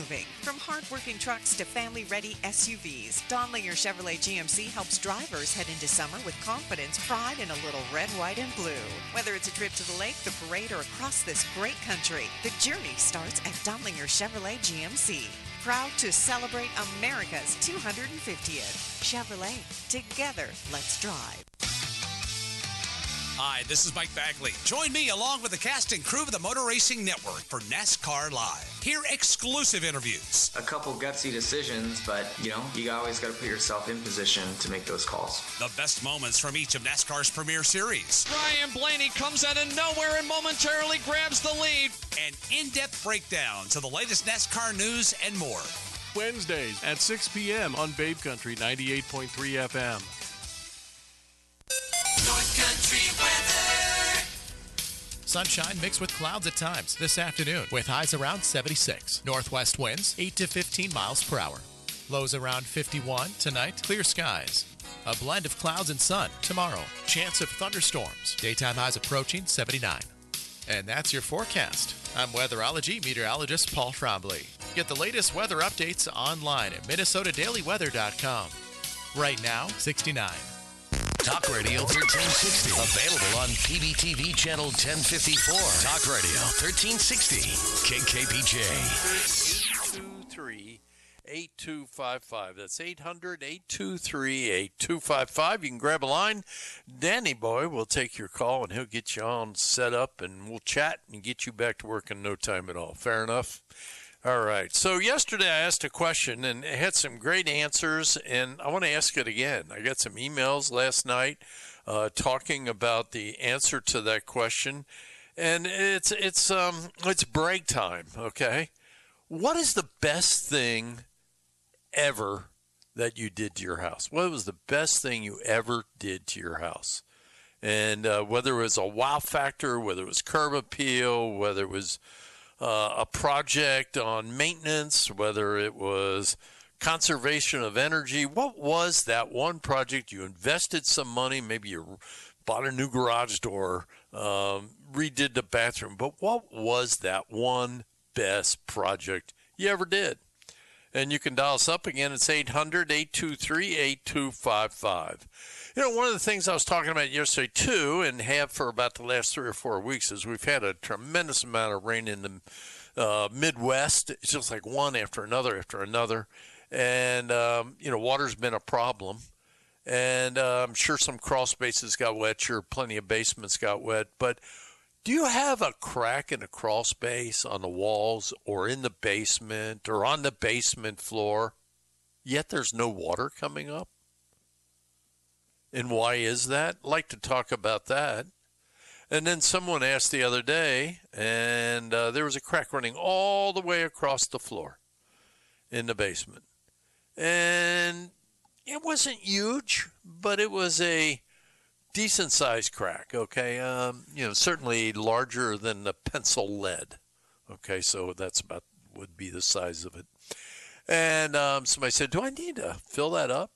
moving. From hard-working trucks to family-ready SUVs, Donlinger Chevrolet GMC helps drivers head into summer with confidence, pride, and a little red, white, and blue. Whether it's a trip to the lake, the parade, or across this great country, the journey starts at Donlinger Chevrolet GMC. Proud to celebrate America's 250th. Chevrolet. Together, let's drive. Hi, this is Mike Bagley. Join me along with the cast and crew of the Motor Racing Network for NASCAR Live. Hear exclusive interviews. A couple gutsy decisions, but, you always got to put yourself in position to make those calls. The best moments from each of NASCAR's premier series. Ryan Blaney comes out of nowhere and momentarily grabs the lead. And in-depth breakdowns of the latest NASCAR news and more. Wednesdays at 6 p.m. on Babe Country 98.3 FM. North Country weather. Sunshine mixed with clouds at times this afternoon with highs around 76. Northwest winds 8 to 15 miles per hour. Lows around 51 tonight. Clear skies. A blend of clouds and sun tomorrow. Chance of thunderstorms. Daytime highs approaching 79. And that's your forecast. I'm weatherology meteorologist Paul Trombley. Get the latest weather updates online at MinnesotaDailyWeather.com. Right now, 69. Talk Radio 1360. Available on PBTV Channel 1054. Talk Radio 1360. KKPJ. 823-8255. That's 800-823-8255. You can grab a line. Danny Boy will take your call, and he'll get you on set up, and we'll chat and get you back to work in no time at all. Fair enough? All right. So yesterday I asked a question and it had some great answers, and I want to ask it again. I got some emails last night talking about the answer to that question, and it's break time. Okay, what is the best thing ever that you did to your house? What was the best thing you ever did to your house? And whether it was a wow factor, whether it was curb appeal, whether it was a project on maintenance, whether it was conservation of energy, what was that one project you invested some money, maybe you bought a new garage door, redid the bathroom, but what was that one best project you ever did? And you can dial us up again. It's 800-823-8255. One of the things I was talking about yesterday, too, and have for about the last 3 or 4 weeks, is we've had a tremendous amount of rain in the Midwest. It's just like one after another after another. And, water's been a problem. And I'm sure some crawl spaces got wet. Sure, plenty of basements got wet. But do you have a crack in a crawl space on the walls or in the basement or on the basement floor, yet there's no water coming up? And why is that? I'd like to talk about that. And then someone asked the other day, and there was a crack running all the way across the floor in the basement. And it wasn't huge, but it was a decent-sized crack, okay? Certainly larger than the pencil lead, okay? So that's about would be the size of it. And somebody said, do I need to fill that up?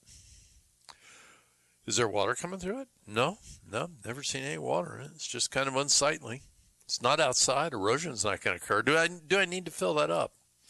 Is there water coming through it? No, never seen any water in it. It's just kind of unsightly. It's not outside. Erosion's not going to occur. Do I need to fill that up?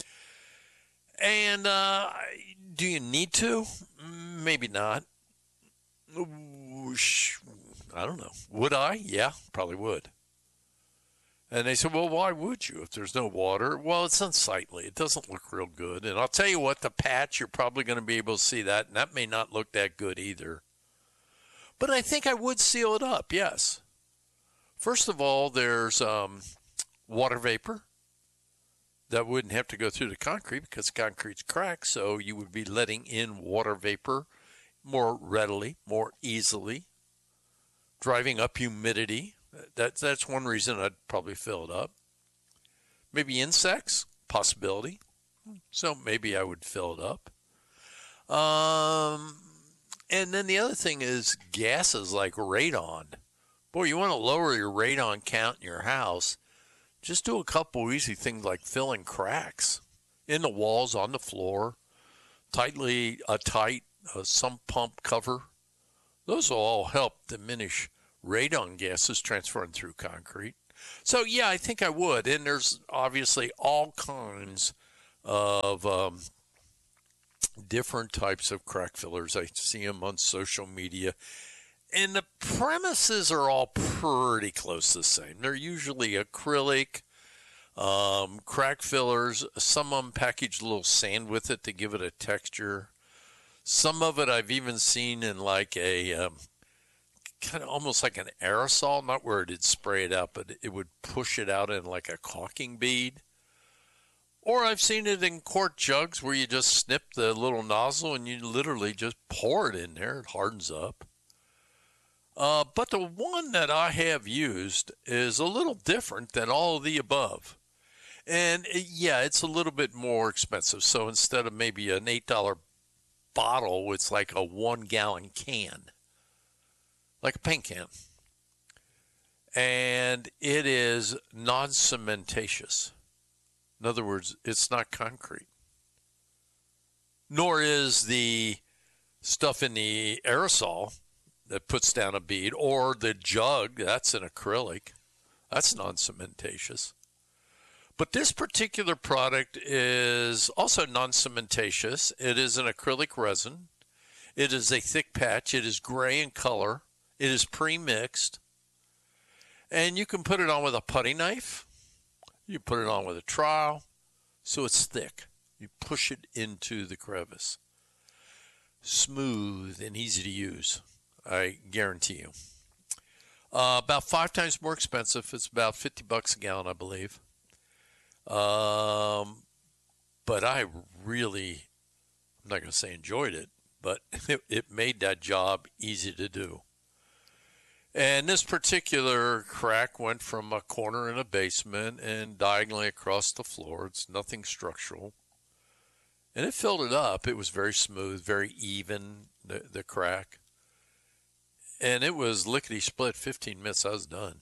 And do you need to? Maybe not. I don't know. Would I? Yeah, probably would. And they said, well, why would you if there's no water? Well, it's unsightly. It doesn't look real good. And I'll tell you what, the patch, you're probably going to be able to see that, and that may not look that good either. But I think I would seal it up, yes. First of all, there's water vapor. That wouldn't have to go through the concrete because concrete's cracked, so you would be letting in water vapor more readily, more easily. Driving up humidity. That's one reason I'd probably fill it up. Maybe insects, possibility. So maybe I would fill it up. And then the other thing is gases like radon. Boy, you want to lower your radon count in your house. Just do a couple easy things like filling cracks in the walls, on the floor, tight sump pump cover. Those will all help diminish radon gases transferring through concrete. So, yeah, I think I would. And there's obviously all kinds of different types of crack fillers. I see them on social media. And the premises are all pretty close to the same. They're usually acrylic, crack fillers. Some of them package a little sand with it to give it a texture. Some of it I've even seen in like a kind of almost like an aerosol, not where it'd spray it out, but it would push it out in like a caulking bead. Or I've seen it in quart jugs where you just snip the little nozzle and you literally just pour it in there. It hardens up. But the one that I have used is a little different than all of the above. And yeah, it's a little bit more expensive. So instead of maybe an $8 bottle, it's like a 1 gallon can, like a paint can. And it is non-cementatious. In other words, it's not concrete. Nor is the stuff in the aerosol that puts down a bead, or the jug, that's an acrylic. That's non-cementatious. But this particular product is also non-cementatious. It is an acrylic resin. It is a thick patch. It is gray in color. It is pre-mixed. And you can put it on with a putty knife. You put it on with a trowel. So it's thick. You push it into the crevice. Smooth and easy to use. I guarantee you. About 5 times more expensive. It's about $50 a gallon, I believe. But I really, I'm not going to say enjoyed it, but it made that job easy to do. And this particular crack went from a corner in a basement and diagonally across the floor. It's nothing structural. And it filled it up. It was very smooth, very even, the crack. And it was lickety-split, 15 minutes, I was done.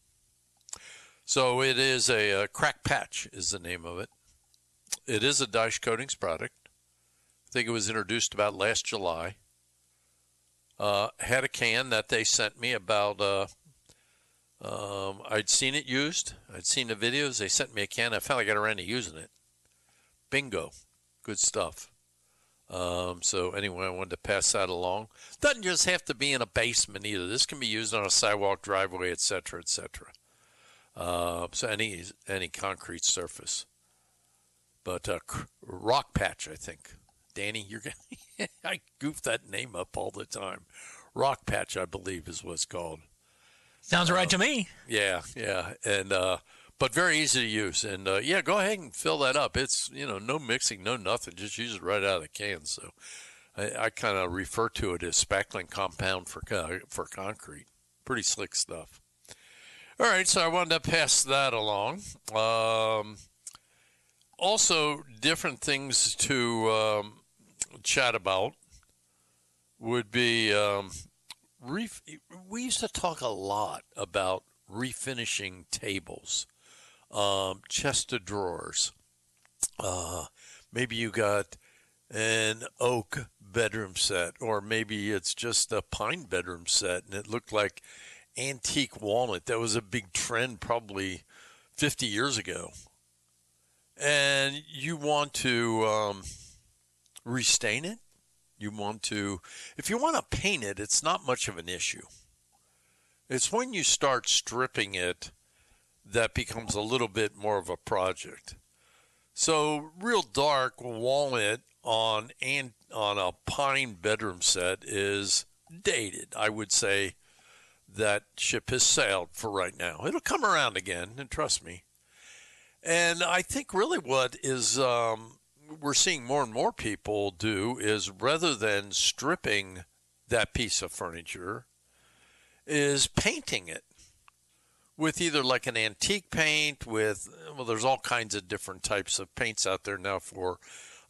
So it is a crack patch is the name of it. It is a Daesh Coatings product. I think it was introduced about last July. Had a can that they sent me about, I'd seen it used. I'd seen the videos. They sent me a can. I finally got around to using it. Bingo. Good stuff. So anyway, I wanted to pass that along. Doesn't just have to be in a basement either. This can be used on a sidewalk, driveway, etc., etc. So any concrete surface. But rock patch, I think. Danny, you're gonna I goof that name up all the time. Rock patch, I believe, is what it's called. Sounds right to me. Yeah, and but very easy to use. And yeah, go ahead and fill that up. It's no mixing, no nothing. Just use it right out of the can. So I kind of refer to it as spackling compound for concrete. Pretty slick stuff. All right, so I wanted to pass that along. Also, different things to chat about would be we used to talk a lot about refinishing tables, chest of drawers. Maybe you got an oak bedroom set, or maybe it's just a pine bedroom set, and it looked like antique walnut. That was a big trend probably 50 years ago. And you want to restain it. If you want to paint it, it's not much of an issue. It's when you start stripping it that becomes a little bit more of a project. So real dark walnut on a pine bedroom set is dated. I would say that ship has sailed for right now. It'll come around again, and trust me. And I think really what is we're seeing more and more people do is, rather than stripping that piece of furniture, is painting it with either like an antique paint with, there's all kinds of different types of paints out there now for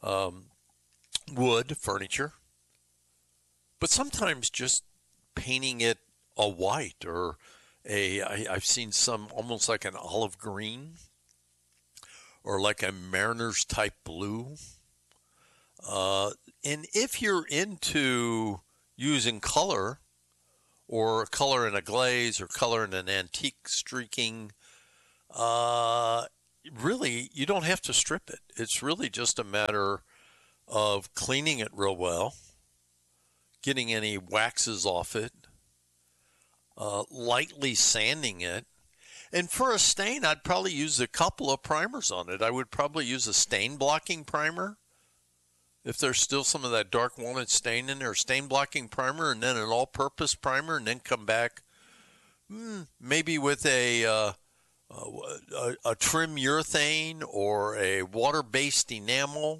wood furniture. But sometimes just painting it a white, or I've seen some almost like an olive green, or like a mariner's type blue. And if you're into using color, or color in a glaze, or color in an antique streaking, really, you don't have to strip it. It's really just a matter of cleaning it real well, getting any waxes off it, lightly sanding it. And for a stain, I'd probably use a couple of primers on it. I would probably use a stain blocking primer. If there's still some of that dark walnut stain in there, stain blocking primer, and then an all-purpose primer, and then come back maybe with a trim urethane or a water-based enamel,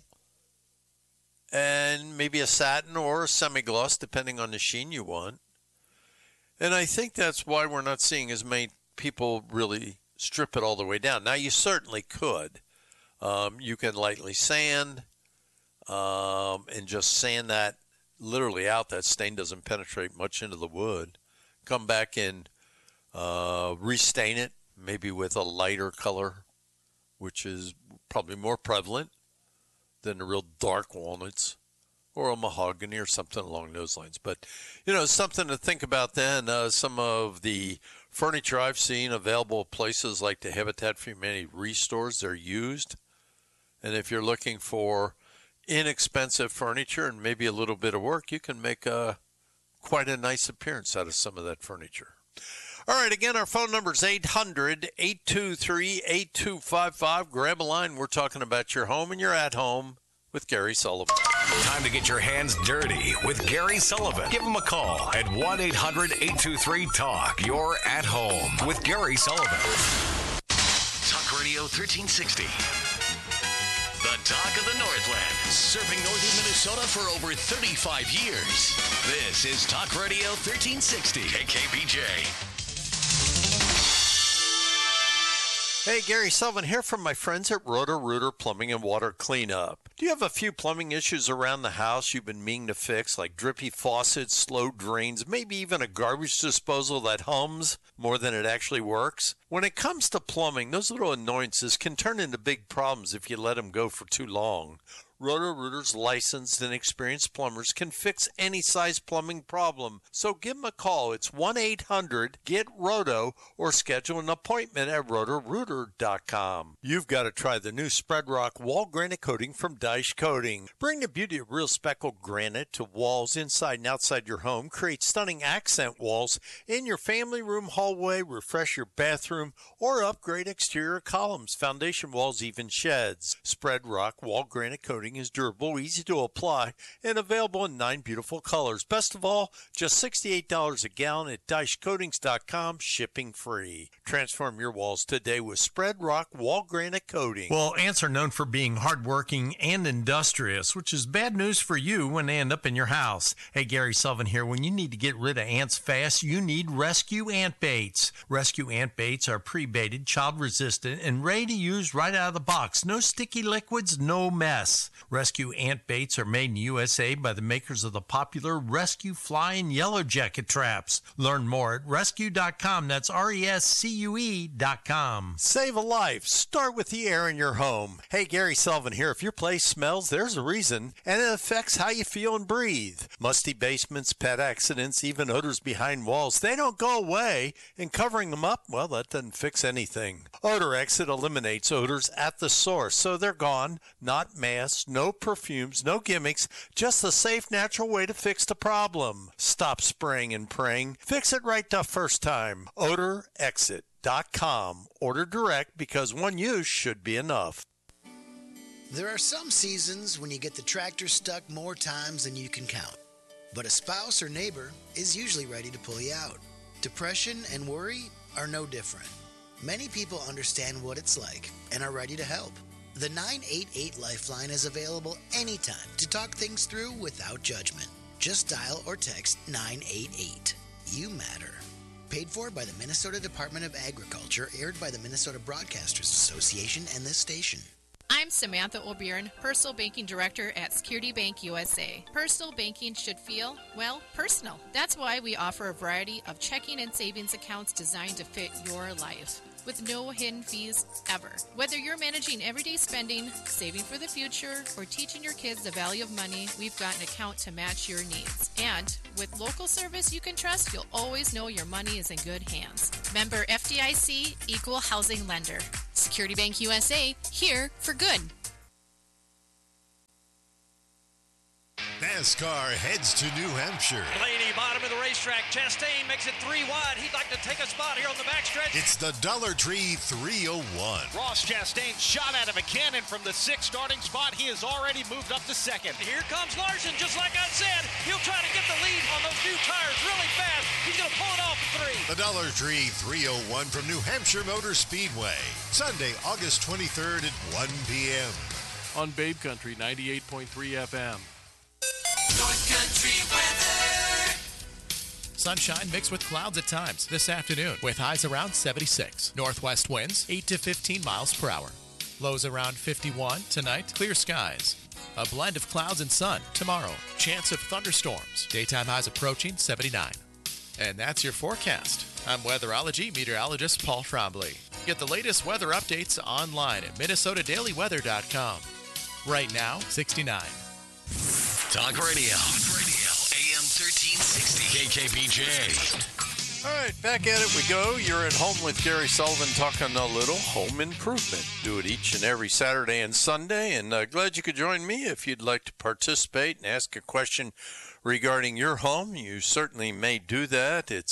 and maybe a satin or a semi-gloss, depending on the sheen you want. And I think that's why we're not seeing as many people really strip it all the way down. Now, you certainly could. You can lightly sand and just sand that literally out. That stain doesn't penetrate much into the wood. Come back and restain it, maybe with a lighter color, which is probably more prevalent than the real dark walnuts, or a mahogany or something along those lines. But, something to think about then. Some of the furniture I've seen available at places like the Habitat for Humanity restores, they're used. And if you're looking for inexpensive furniture and maybe a little bit of work, you can make quite a nice appearance out of some of that furniture. All right, again, our phone number is 800-823-8255. Grab a line. We're talking about your home and your at home with Gary Sullivan. Time to get your hands dirty with Gary Sullivan. Give him a call at 1-800-823-TALK. You're at home with Gary Sullivan. Talk Radio 1360. The talk of the Northland. Serving northern Minnesota for over 35 years. This is Talk Radio 1360. KKBJ. Hey, Gary Sullivan here from my friends at Roto-Rooter Plumbing and Water Cleanup. Do you have a few plumbing issues around the house you've been meaning to fix, like drippy faucets, slow drains, maybe even a garbage disposal that hums more than it actually works? When it comes to plumbing, those little annoyances can turn into big problems if you let them go for too long. Roto-Rooter's licensed and experienced plumbers can fix any size plumbing problem. So give them a call. It's 1-800-GET-ROTO or schedule an appointment at rotorooter.com. You've got to try the new Spread Rock Wall Granite Coating from Dyche Coating. Bring the beauty of real speckled granite to walls inside and outside your home. Create stunning accent walls in your family room, hallway, refresh your bathroom, or upgrade exterior columns, foundation walls, even sheds. Spread Rock Wall Granite Coating is durable, easy to apply, and available in 9 beautiful colors. Best of all, just $68 a gallon at DycheCoatings.com, shipping free. Transform your walls today with Spread Rock Wall Granite Coating. Well, ants are known for being hardworking and industrious, which is bad news for you when they end up in your house. Hey, Gary Sullivan here. When you need to get rid of ants fast, you need Rescue Ant Baits. Rescue Ant Baits are pre-baited, child-resistant, and ready to use right out of the box. No sticky liquids, no mess. Rescue Ant Baits are made in USA by the makers of the popular Rescue Fly and Yellow Jacket traps. Learn more at rescue.com. That's RESCUE.com. Save a life. Start with the air in your home. Hey, Gary Sullivan here. If your place smells, there's a reason, and it affects how you feel and breathe. Musty basements, pet accidents, even odors behind walls, they don't go away, and covering them up, well, that doesn't fix anything. Odor Exit eliminates odors at the source, so they're gone. Not masks, no perfumes, no gimmicks, just the safe, natural way to fix the problem. Stop spraying and praying. Fix it right the first time. OdorExit.com. Order direct because one use should be enough. There are some seasons when you get the tractor stuck more times than you can count. But a spouse or neighbor is usually ready to pull you out. Depression and worry are no different. Many people understand what it's like and are ready to help. The 988 Lifeline is available anytime to talk things through without judgment. Just dial or text 988. You matter. Paid for by the Minnesota Department of Agriculture, aired by the Minnesota Broadcasters Association and this station. I'm Samantha O'Byrne, Personal Banking Director at Security Bank USA. Personal banking should feel, well, personal. That's why we offer a variety of checking and savings accounts designed to fit your life, with no hidden fees ever. Whether you're managing everyday spending, saving for the future, or teaching your kids the value of money, we've got an account to match your needs. And with local service you can trust, you'll always know your money is in good hands. Member FDIC, Equal Housing Lender. Security Bank USA, here for good. NASCAR heads to New Hampshire. Blaney, bottom of the racetrack. Chastain makes it 3 wide. He'd like to take a spot here on the backstretch. It's the Dollar Tree 301. Ross Chastain shot out of a cannon from the 6th starting spot. He has already moved up to 2nd. Here comes Larson, just like I said. He'll try to get the lead on those new tires really fast. He's going to pull it off at 3. The Dollar Tree 301 from New Hampshire Motor Speedway. Sunday, August 23rd at 1 p.m. On Babe Country 98.3 FM. North Country weather. Sunshine mixed with clouds at times this afternoon with highs around 76. Northwest winds 8 to 15 miles per hour. Lows around 51 tonight. Clear skies. A blend of clouds and sun tomorrow. Chance of thunderstorms. Daytime highs approaching 79. And that's your forecast. I'm weatherology meteorologist Paul Trombley. Get the latest weather updates online at MinnesotaDailyWeather.com. Right now, 69. Talk Radio. AM 1360. KKPJ. All right, back at it we go. You're at home with Gary Sullivan talking a little home improvement. Do it each and every Saturday and Sunday, and glad you could join me. If you'd like to participate and ask a question regarding your home, you certainly may do that. It's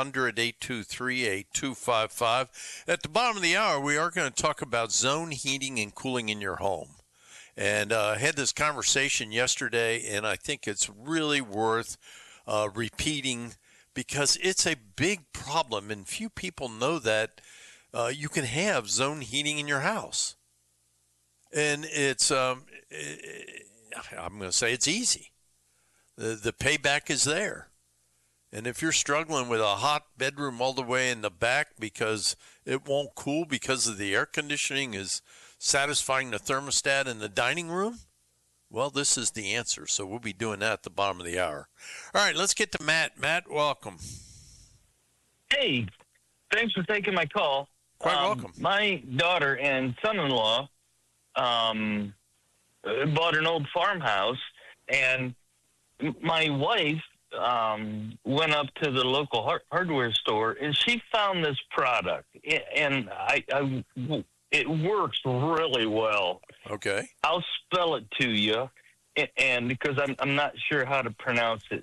800-823-8255. At the bottom of the hour, we are going to talk about zone heating and cooling in your home. And I had this conversation yesterday, and I think it's really worth repeating because it's a big problem, and few people know that you can have zone heating in your house. And it's, I'm going to say it's easy. The payback is there. And if you're struggling with a hot bedroom all the way in the back because it won't cool because of the air conditioning is satisfying the thermostat in the dining room, well, this is the answer. So we'll be doing that at the bottom of the hour. All right, let's get to Matt. Matt, welcome. Hey, thanks for taking my call. Quite welcome. My daughter and son-in-law bought an old farmhouse, and my wife went up to the local hardware store, and she found this product, and it works really well. Okay. I'll spell it to you, and because I'm not sure how to pronounce it.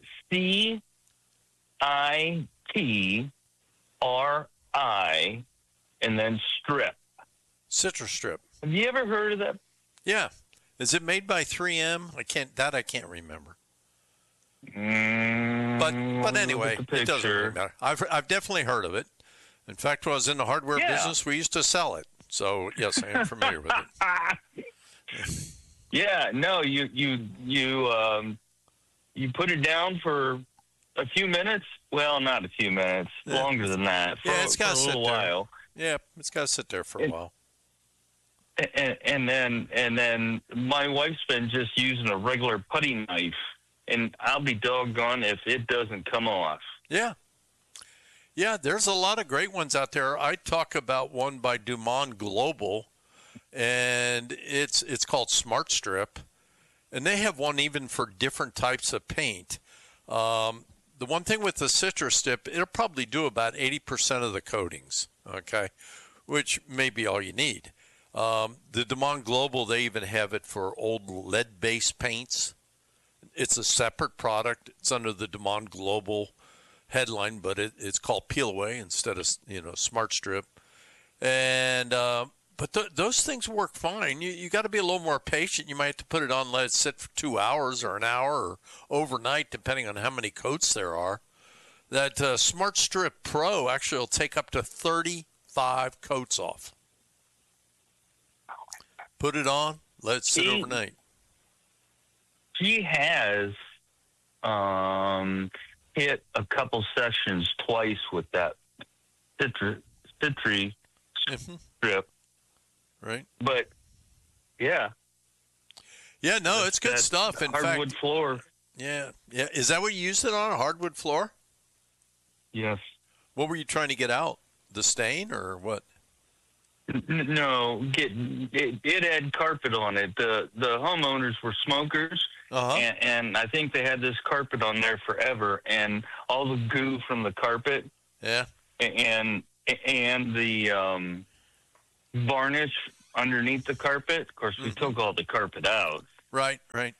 CITRI, and then strip. Citrus Strip. Have you ever heard of that? Yeah. Is it made by 3M? I can't remember. But anyway, it doesn't really matter. I've definitely heard of it. In fact, when I was in the hardware business, we used to sell it. So yes, I am familiar with it. Yeah, no, you put it down for a few minutes. Well, not a few minutes, longer than that. It's got to sit there. While. Yeah, it's got to sit there for a while. And then my wife's been just using a regular putty knife, and I'll be doggone if it doesn't come off. Yeah. Yeah, there's a lot of great ones out there. I talk about one by Dumont Global, and it's called Smart Strip, and they have one even for different types of paint. The one thing with the Citrus Strip, it'll probably do about 80% of the coatings, okay, which may be all you need. The Dumont Global, they even have it for old lead-based paints. It's a separate product. It's under the Dumont Global headline, but it's called Peel Away instead of Smart Strip. And but those things work fine. You got to be a little more patient. You might have to put it on, let it sit for 2 hours or an hour or overnight, depending on how many coats there are. That Smart Strip Pro actually will take up to 35 coats off. Put it on, let it sit overnight. She has hit a couple sessions twice with that Citri Strip. Right. But, yeah. Yeah, no, it's good stuff. In hardwood fact, floor. Yeah. Is that what you used it on, a hardwood floor? Yes. What were you trying to get out? The stain or what? No, it had carpet on it. The homeowners were smokers, and I think they had this carpet on there forever, and all the goo from the carpet, and varnish underneath the carpet. Of course, we took all the carpet out. Right. But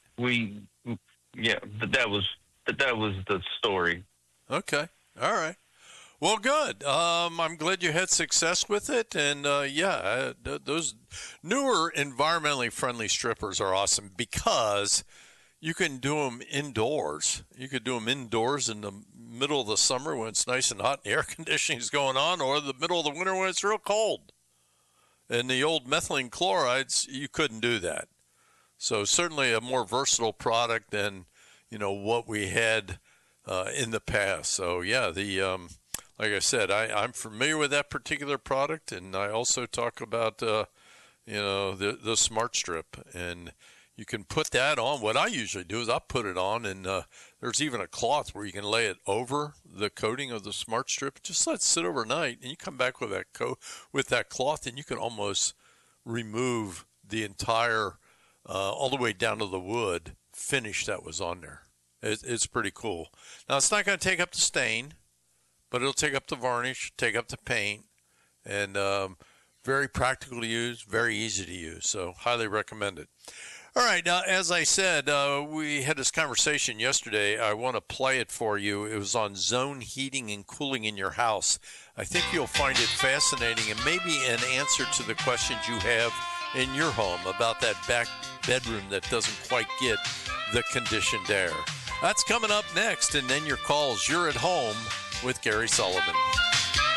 that was the story. Okay. All right. Well, good. I'm glad you had success with it. And, those newer environmentally friendly strippers are awesome because you can do them indoors. You could do them indoors in the middle of the summer when it's nice and hot and air conditioning is going on, or the middle of the winter when it's real cold. And the old methylene chlorides, you couldn't do that. So certainly a more versatile product than, what we had in the past. So, yeah, like I said, I'm familiar with that particular product, and I also talk about, the Smart Strip. And you can put that on. What I usually do is I'll put it on, and there's even a cloth where you can lay it over the coating of the Smart Strip. Just let it sit overnight, and you come back with that cloth, and you can almost remove the entire, all the way down to the wood finish that was on there. It's pretty cool. Now, it's not going to take up the stain, but it'll take up the varnish, take up the paint, and very practical to use, very easy to use. So highly recommend it. All right. Now, as I said, we had this conversation yesterday. I want to play it for you. It was on zone heating and cooling in your house. I think you'll find it fascinating and maybe an answer to the questions you have in your home about that back bedroom that doesn't quite get the conditioned air. That's coming up next, and then your calls. You're at home with Gary Sullivan.